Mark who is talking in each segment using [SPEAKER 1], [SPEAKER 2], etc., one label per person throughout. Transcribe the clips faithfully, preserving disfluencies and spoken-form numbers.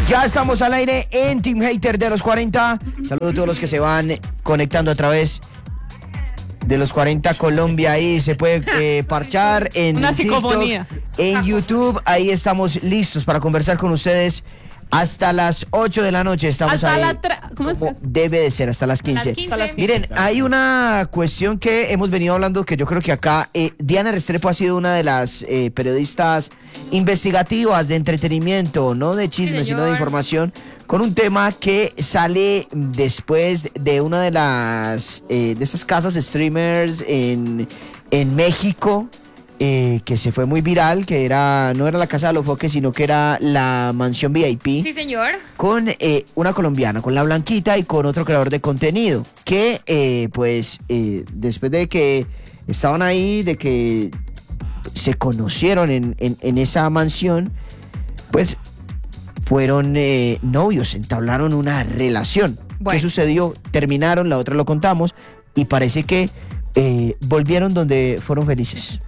[SPEAKER 1] Ya estamos al aire en Team Hater de los cuarenta. Saludos a todos los que se van conectando a través de los cuarenta Colombia. Ahí se puede eh, parchar en
[SPEAKER 2] Una
[SPEAKER 1] TikTok,
[SPEAKER 2] psicofonía.
[SPEAKER 1] en YouTube. Ahí estamos listos para conversar con ustedes hasta las ocho de la noche. Estamos
[SPEAKER 2] Hasta
[SPEAKER 1] ahí.
[SPEAKER 2] la tra- ¿Cómo es que es?
[SPEAKER 1] Debe de ser hasta las quince.
[SPEAKER 3] Las quince.
[SPEAKER 2] Hasta las
[SPEAKER 1] Miren, hay una cuestión que hemos venido hablando que yo creo que acá eh, Diana Restrepo ha sido una de las eh, periodistas investigativas de entretenimiento, no de chismes,
[SPEAKER 3] Sí,
[SPEAKER 1] sino de
[SPEAKER 3] señor.
[SPEAKER 1] información, con un tema que sale después de una de las eh, de estas casas streamers en, en México. Eh, que se fue muy viral, que era no era la Casa de los Foques, sino que era la mansión V I P
[SPEAKER 3] Sí, señor.
[SPEAKER 1] con eh, una colombiana, con la Blanquita y con otro creador de contenido, que eh, pues eh, después de que estaban ahí, de que se conocieron en, en, en esa mansión, pues fueron eh, novios, entablaron una relación.
[SPEAKER 3] Bueno.
[SPEAKER 1] ¿Qué sucedió? Terminaron, la otra lo contamos, y parece que eh, volvieron donde fueron felices.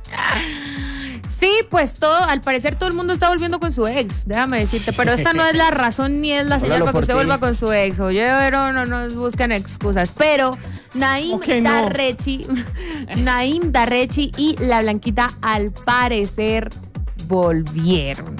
[SPEAKER 3] Sí, pues todo, al parecer todo el mundo está volviendo con su ex, déjame decirte, pero esta no es la razón ni es la señal
[SPEAKER 1] Háblalo
[SPEAKER 3] para que
[SPEAKER 1] por
[SPEAKER 3] usted
[SPEAKER 1] ti.
[SPEAKER 3] vuelva con su ex. Oye, pero no nos buscan excusas, pero Naim
[SPEAKER 2] Ok, no.
[SPEAKER 3] Darrechi, Naim Darrechi y la Blanquita al parecer volvieron.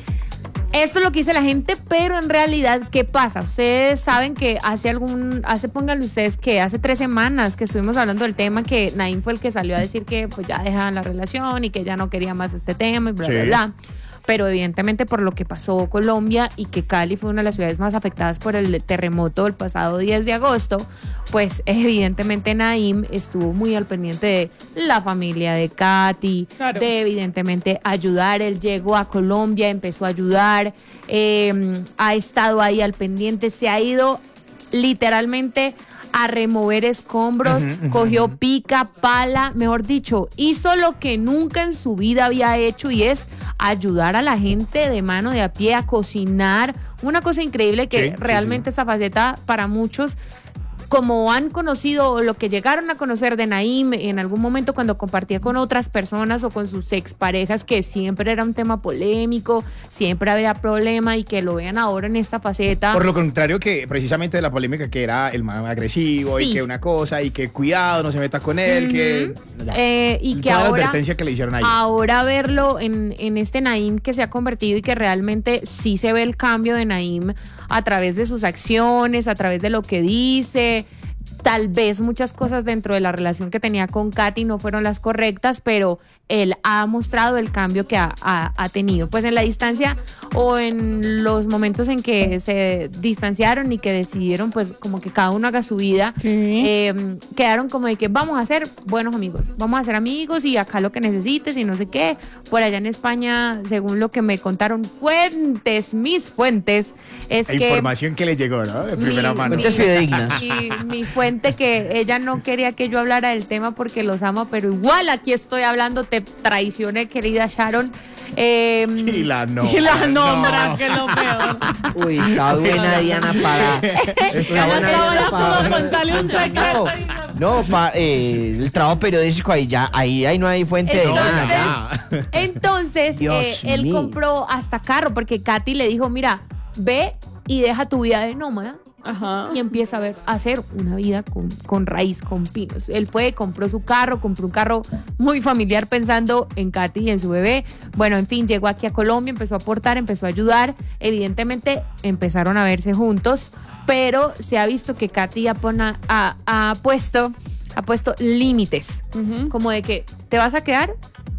[SPEAKER 3] Esto es lo que dice la gente, pero en realidad, ¿qué pasa? Ustedes saben que hace algún, hace, pónganle ustedes que hace tres semanas que estuvimos hablando del tema, que Naim fue el que salió a decir que pues ya dejaban la relación y que ya no quería más este tema y bla,
[SPEAKER 4] Sí.
[SPEAKER 3] bla, bla. Pero evidentemente por lo que pasó Colombia y que Cali fue una de las ciudades más afectadas por el terremoto del pasado diez de agosto, pues evidentemente Naim estuvo muy al pendiente de la familia de Katy,
[SPEAKER 2] Claro.
[SPEAKER 3] de evidentemente ayudar. Él llegó a Colombia, empezó a ayudar, eh, ha estado ahí al pendiente, se ha ido literalmente a remover escombros,
[SPEAKER 4] Ujú, ujú,
[SPEAKER 3] cogió
[SPEAKER 4] ujú.
[SPEAKER 3] pica, pala, mejor dicho, hizo lo que nunca en su vida había hecho, y es ayudar a la gente de mano de a pie a cocinar. Una cosa increíble que
[SPEAKER 4] Sí, sí,
[SPEAKER 3] realmente
[SPEAKER 4] sí.
[SPEAKER 3] esa faceta para muchos, como han conocido o lo que llegaron a conocer de Naim en algún momento cuando compartía con otras personas o con sus exparejas, que siempre era un tema polémico, siempre había problema, y que lo vean ahora en esta faceta.
[SPEAKER 4] Por lo contrario que precisamente de la polémica que era el más agresivo
[SPEAKER 3] Sí.
[SPEAKER 4] y que una cosa y que cuidado, no se meta con él, que... ya.
[SPEAKER 3] Eh, y que
[SPEAKER 4] Toda la
[SPEAKER 3] ahora,
[SPEAKER 4] advertencia que le hicieron ahí.
[SPEAKER 3] ahora verlo en, en este Naim que se ha convertido, y que realmente sí se ve el cambio de Naim a través de sus acciones, a través de lo que dice. Tal vez muchas cosas dentro de la relación que tenía con Katy no fueron las correctas, pero él ha mostrado el cambio que ha, ha- ha tenido. Pues en la distancia o en los momentos en que se distanciaron y que decidieron pues como que cada uno haga su vida,
[SPEAKER 2] Sí.
[SPEAKER 3] eh, quedaron como de que vamos a ser buenos amigos, vamos a ser amigos y acá lo que necesites y no sé qué. Por allá en España, según lo que me contaron fuentes, mis fuentes, es
[SPEAKER 4] La
[SPEAKER 3] que...
[SPEAKER 4] información que le llegó, ¿no? De primera
[SPEAKER 3] Mi-
[SPEAKER 4] mano.
[SPEAKER 1] Fuentes fidedignas.
[SPEAKER 3] Mi, mi fuente, que ella no quería que yo hablara del tema porque los ama, pero igual aquí estoy hablando, te traicioné, querida Sharon. Eh,
[SPEAKER 4] Y la no.
[SPEAKER 2] Y la nombra, que es lo peor.
[SPEAKER 1] Uy, está buena Diana para... Está
[SPEAKER 2] Ya
[SPEAKER 1] buena
[SPEAKER 2] estaba
[SPEAKER 1] Diana
[SPEAKER 2] ya
[SPEAKER 1] para...
[SPEAKER 2] como contarle un secreto.
[SPEAKER 1] No, no pa- eh, el trabajo periodístico ahí ya, ahí, ahí no hay fuente de
[SPEAKER 4] No,
[SPEAKER 1] nada.
[SPEAKER 4] ya.
[SPEAKER 3] Entonces,
[SPEAKER 1] Dios
[SPEAKER 3] eh, él
[SPEAKER 1] mío.
[SPEAKER 3] compró hasta carro porque Katy le dijo, mira, ve y deja tu vida de nómada
[SPEAKER 2] Ajá.
[SPEAKER 3] y empieza a ver a hacer una vida con, con raíz, con pinos. Él fue, compró su carro, compró un carro muy familiar pensando en Katy y en su bebé. Bueno, en fin, llegó aquí a Colombia, empezó a aportar, empezó a ayudar. Evidentemente empezaron a verse juntos, pero se ha visto que Katy ha, pona- ha- ha puesto, ha puesto límites,
[SPEAKER 2] Ujú.
[SPEAKER 3] como de que te vas a quedar,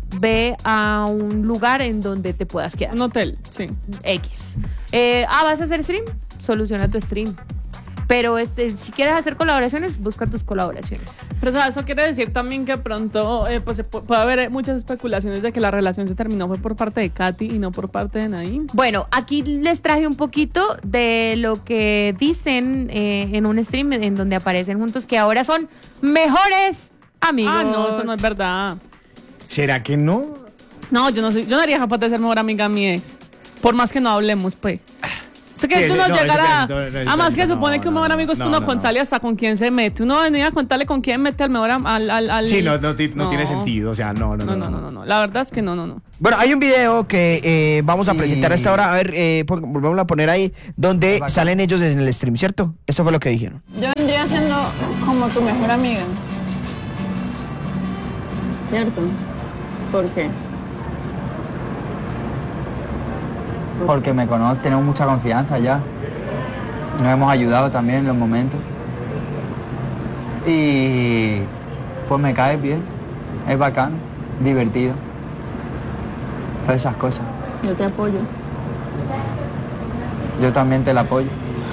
[SPEAKER 3] ve a un lugar en donde te puedas quedar.
[SPEAKER 2] Un hotel, sí.
[SPEAKER 3] X. Eh, ah, ¿vas a hacer stream? Soluciona tu stream. Pero este, si quieres hacer colaboraciones, busca tus colaboraciones.
[SPEAKER 2] Pero o sea, eso quiere decir también que pronto eh, pues, se pu- puede haber muchas especulaciones de que la relación se terminó fue por parte de Katy y no por parte de Naim.
[SPEAKER 3] Bueno, aquí les traje un poquito de lo que dicen eh, en un stream en donde aparecen juntos, que ahora son mejores amigos.
[SPEAKER 2] Ah, no, eso no es verdad.
[SPEAKER 4] ¿Será que no?
[SPEAKER 2] No, yo no soy, yo no sería capaz de ser mejor amiga de mi ex. Por más que no hablemos, pues. O sea, que
[SPEAKER 4] Sí,
[SPEAKER 2] tú
[SPEAKER 4] ese-
[SPEAKER 2] no
[SPEAKER 4] no, ese
[SPEAKER 2] llegarás.
[SPEAKER 4] pedacito, no, ese
[SPEAKER 2] Además que
[SPEAKER 4] pedacito,
[SPEAKER 2] supone
[SPEAKER 4] no,
[SPEAKER 2] que un mejor
[SPEAKER 4] no,
[SPEAKER 2] amigo es
[SPEAKER 4] no,
[SPEAKER 2] uno
[SPEAKER 4] no,
[SPEAKER 2] contarle hasta con quién se mete. Uno venía a contarle con quién mete al mejor am- al, al, al-
[SPEAKER 4] Sí, no, no, ti- no tiene sentido, o sea, no, no,
[SPEAKER 2] No, no, no, no, no. La verdad es que no, no, no.
[SPEAKER 1] Bueno, hay un video que eh, vamos a presentar a esta hora. A ver, eh, pon- volvamos a poner ahí, donde salen ellos en el stream, ¿cierto? Esto fue lo que dijeron.
[SPEAKER 5] Yo vendría siendo como tu mejor amiga. ¿Cierto? ¿Por qué?
[SPEAKER 6] Porque me conoces, tenemos mucha confianza ya. Y nos hemos ayudado también en los momentos. Y pues me caes bien, es bacán, divertido. Todas esas cosas.
[SPEAKER 5] Yo te apoyo.
[SPEAKER 6] Yo también te la apoyo.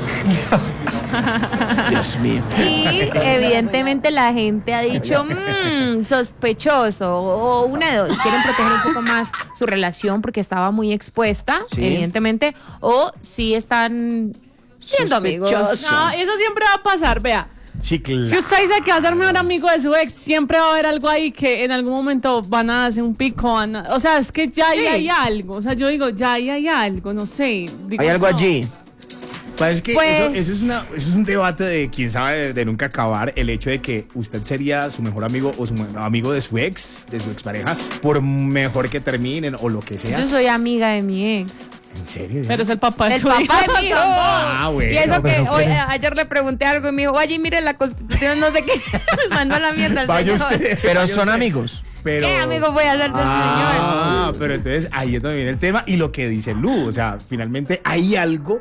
[SPEAKER 1] Dios mío.
[SPEAKER 3] Y evidentemente la gente ha dicho, mmm, sospechoso, o una de dos, quieren proteger un poco más su relación porque estaba muy expuesta,
[SPEAKER 1] Sí.
[SPEAKER 3] evidentemente, o sí están siendo amigos.
[SPEAKER 1] Sospechoso.
[SPEAKER 2] No, eso siempre va a pasar, vea.
[SPEAKER 4] Sí, claro.
[SPEAKER 2] Si usted dice que va a ser mejor amigo de su ex, siempre va a haber algo ahí que en algún momento van a hacer un pico. van a- o sea, es que ya ahí
[SPEAKER 3] Sí.
[SPEAKER 2] hay algo. O sea, yo digo, ya ahí hay algo, no sé. digo,
[SPEAKER 1] Hay algo
[SPEAKER 2] no.
[SPEAKER 1] allí.
[SPEAKER 4] Pues es que
[SPEAKER 3] Pues-
[SPEAKER 4] eso, eso es una, eso es un debate de quién sabe de, de nunca acabar. El hecho de que usted sería su mejor amigo o su me- amigo de su ex, de su expareja, por mejor que terminen o lo que sea.
[SPEAKER 3] Yo soy amiga de mi ex.
[SPEAKER 4] ¿En serio?
[SPEAKER 2] Pero es el papá de
[SPEAKER 3] El
[SPEAKER 2] su
[SPEAKER 3] papá
[SPEAKER 2] hijo.
[SPEAKER 3] de mi hijo.
[SPEAKER 4] Ah, bueno.
[SPEAKER 3] Y eso que
[SPEAKER 1] pero
[SPEAKER 3] hoy,
[SPEAKER 1] ¿qué?
[SPEAKER 3] eh, ayer le pregunté algo y me dijo, oye, mire la constitución, no sé qué. Me mandó a la mierda el
[SPEAKER 4] Vaya
[SPEAKER 3] señor.
[SPEAKER 4] usted.
[SPEAKER 1] Pero
[SPEAKER 4] vaya
[SPEAKER 1] son
[SPEAKER 4] usted.
[SPEAKER 1] amigos.
[SPEAKER 4] Pero,
[SPEAKER 3] ¿Qué amigo voy a hacer del
[SPEAKER 4] Ah, pero entonces ahí es donde viene el tema y lo que dice Lu. O sea, finalmente hay algo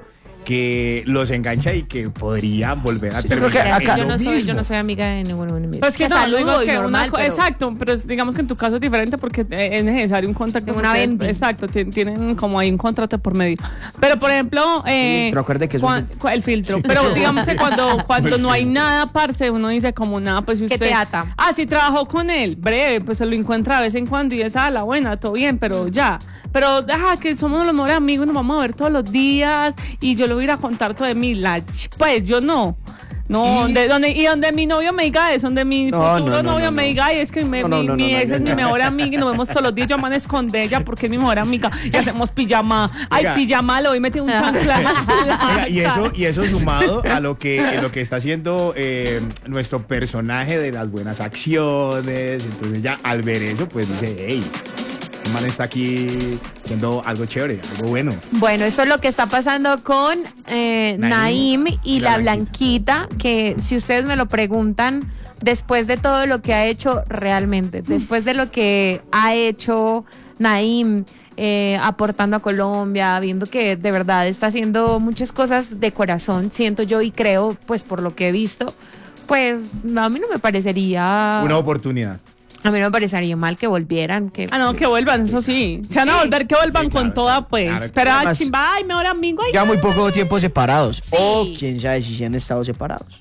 [SPEAKER 4] que los engancha y que podría volver a
[SPEAKER 1] Sí, yo creo
[SPEAKER 4] terminar.
[SPEAKER 1] que acá-
[SPEAKER 4] en
[SPEAKER 3] Yo
[SPEAKER 4] lo
[SPEAKER 3] no soy, yo
[SPEAKER 4] mismo.
[SPEAKER 3] no soy amiga de ninguno de mis
[SPEAKER 2] Pues que
[SPEAKER 3] Te
[SPEAKER 2] no,
[SPEAKER 3] saludo
[SPEAKER 2] digo
[SPEAKER 3] y
[SPEAKER 2] que una
[SPEAKER 3] normal,
[SPEAKER 2] co-
[SPEAKER 3] pero-
[SPEAKER 2] exacto, pero es- digamos que en tu caso es diferente porque eh, es necesario un contacto.
[SPEAKER 3] Tengo una
[SPEAKER 2] porque-
[SPEAKER 3] vending.
[SPEAKER 2] Exacto, ti- tienen como ahí un contrato por medio. Pero por ejemplo, eh,
[SPEAKER 1] Filtro, acuerde que es un
[SPEAKER 2] cuan- cu- el filtro. Pero digamos que cuando, cuando no hay nada, parce, uno dice como nada, pues si
[SPEAKER 3] ¿Qué
[SPEAKER 2] usted.
[SPEAKER 3] te ata?
[SPEAKER 2] Ah, sí trabajó con él, breve, pues se lo encuentra de vez en cuando y es a la buena, todo bien, pero ya. Pero deja que somos los mejores amigos, nos vamos a ver todos los días y yo le voy a ir a contar todo de mi la ch- pues yo no. No,
[SPEAKER 4] Y-
[SPEAKER 2] de donde, y donde mi novio me diga eso, donde mi
[SPEAKER 1] No,
[SPEAKER 2] futuro
[SPEAKER 1] no, no,
[SPEAKER 2] novio
[SPEAKER 1] no,
[SPEAKER 2] me
[SPEAKER 1] no.
[SPEAKER 2] diga, ay, es que me-
[SPEAKER 1] No, no,
[SPEAKER 2] mi,
[SPEAKER 1] no,
[SPEAKER 2] mi
[SPEAKER 1] no,
[SPEAKER 2] ex
[SPEAKER 1] no,
[SPEAKER 2] es
[SPEAKER 1] no,
[SPEAKER 2] mi
[SPEAKER 1] no.
[SPEAKER 2] mejor amiga y nos vemos todos los días, yo amanezco con ella porque es mi mejor amiga y hacemos pijama. Ay,
[SPEAKER 4] Oiga.
[SPEAKER 2] pijama, le voy a meter un chancla.
[SPEAKER 4] Oiga, y eso, y eso sumado a lo que, eh, lo que está haciendo eh, nuestro personaje de las buenas acciones. Entonces ya al ver eso, pues dice, hey, el man está aquí haciendo algo chévere, algo bueno.
[SPEAKER 3] Bueno, eso es lo que está pasando con eh,
[SPEAKER 4] Naim
[SPEAKER 3] Naim y,
[SPEAKER 4] y
[SPEAKER 3] la
[SPEAKER 4] la
[SPEAKER 3] Blanquita, que si ustedes me lo preguntan, después de todo lo que ha hecho realmente, después de lo que ha hecho Naim, eh, aportando a Colombia, viendo que de verdad está haciendo muchas cosas de corazón, siento yo y creo, pues por lo que he visto, pues no, a mí no me parecería...
[SPEAKER 4] Una oportunidad.
[SPEAKER 3] A mí no me parecería mal que volvieran. Que,
[SPEAKER 2] Ah, no, que vuelvan, eso sí. Se van a
[SPEAKER 3] Sí.
[SPEAKER 2] volver, que vuelvan
[SPEAKER 4] Sí,
[SPEAKER 2] con
[SPEAKER 4] claro,
[SPEAKER 2] toda,
[SPEAKER 4] claro,
[SPEAKER 2] pues.
[SPEAKER 4] claro.
[SPEAKER 2] Pero, ah,
[SPEAKER 1] Además-
[SPEAKER 2] chimba, ay, mejor amigo. Ay,
[SPEAKER 1] Ya muy poco tiempo separados.
[SPEAKER 3] Sí.
[SPEAKER 1] O quién sabe si se han estado separados.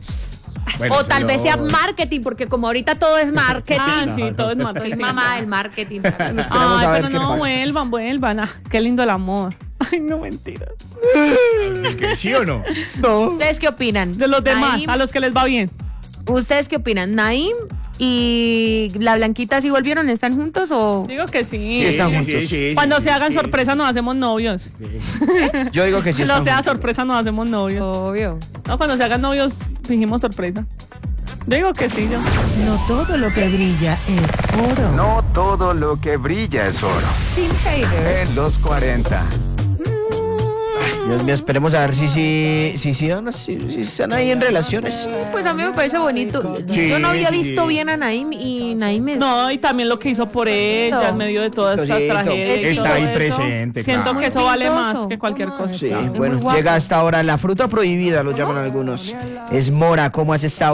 [SPEAKER 4] Bueno,
[SPEAKER 3] o tal
[SPEAKER 4] eso
[SPEAKER 3] vez
[SPEAKER 4] no-
[SPEAKER 3] sea marketing, porque como ahorita todo es marketing.
[SPEAKER 2] Ah, sí, todo es
[SPEAKER 3] Soy
[SPEAKER 2] marketing.
[SPEAKER 3] mamá del marketing.
[SPEAKER 1] Esperemos
[SPEAKER 2] Ay,
[SPEAKER 1] a ver
[SPEAKER 2] pero
[SPEAKER 1] qué
[SPEAKER 2] no,
[SPEAKER 1] pasa.
[SPEAKER 2] vuelvan, vuelvan. Ah, qué lindo el amor. Ay, no, mentira.
[SPEAKER 4] ¿Sí o no?
[SPEAKER 3] ¿Ustedes qué opinan?
[SPEAKER 2] De los demás,
[SPEAKER 3] Naim,
[SPEAKER 2] a los que les va bien.
[SPEAKER 3] ¿Ustedes qué opinan? ¿Naim y la Blanquita sí volvieron? ¿Están juntos o...?
[SPEAKER 2] Digo que sí.
[SPEAKER 1] Sí, están juntos.
[SPEAKER 2] Cuando
[SPEAKER 4] sí,
[SPEAKER 2] se hagan
[SPEAKER 4] sí,
[SPEAKER 2] sorpresa nos hacemos novios.
[SPEAKER 4] sí.
[SPEAKER 1] Yo digo que sí.
[SPEAKER 2] Cuando
[SPEAKER 1] están
[SPEAKER 2] sea
[SPEAKER 1] juntos.
[SPEAKER 2] sorpresa nos hacemos novios.
[SPEAKER 3] Obvio.
[SPEAKER 2] No, cuando se hagan novios fingimos sorpresa. Yo digo que sí, yo.
[SPEAKER 7] No todo lo que brilla es oro.
[SPEAKER 8] No todo lo que brilla es oro.
[SPEAKER 7] Tim Hater.
[SPEAKER 8] En los cuarenta.
[SPEAKER 1] Dios mío, esperemos a ver si si si, si, van a- si- si están ahí en relaciones.
[SPEAKER 3] Pues a mí me parece bonito.
[SPEAKER 4] Sí,
[SPEAKER 3] Yo no había
[SPEAKER 4] sí,
[SPEAKER 3] visto
[SPEAKER 4] sí.
[SPEAKER 3] bien a Naim y Naim es...
[SPEAKER 2] No, y también lo que hizo por ella
[SPEAKER 3] No.
[SPEAKER 2] en medio de toda esta
[SPEAKER 1] Cosito.
[SPEAKER 2] tragedia. y
[SPEAKER 3] Está
[SPEAKER 2] todo
[SPEAKER 3] ahí
[SPEAKER 2] eso.
[SPEAKER 4] presente,
[SPEAKER 2] Siento
[SPEAKER 4] claro.
[SPEAKER 2] que eso
[SPEAKER 3] Muy
[SPEAKER 2] vale
[SPEAKER 3] pintoso.
[SPEAKER 2] más que cualquier cosa.
[SPEAKER 1] Sí,
[SPEAKER 3] muy
[SPEAKER 1] bueno,
[SPEAKER 3] guapo.
[SPEAKER 1] llega hasta ahora la fruta prohibida, lo llaman algunos. Es mora, ¿cómo has estado?